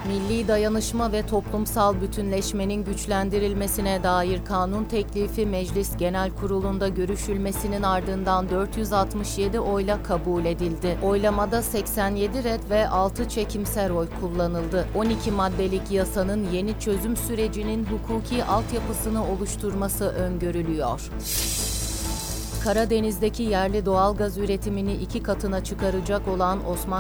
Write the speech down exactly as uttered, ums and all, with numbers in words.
Milli dayanışma ve toplumsal bütünleşmenin güçlendirilmesine dair kanun teklifi Meclis Genel Kurulu'nda görüşülmesinin ardından dört yüz altmış yedi oyla kabul edildi. Oylamada seksen yedi red ve altı çekimser oy kullanıldı. on iki maddelik yasanın yeni çözüm sürecinin hukuki altyapısını oluşturması öngörülüyor. Karadeniz'deki yerli doğalgaz üretimini iki katına çıkaracak olan Osman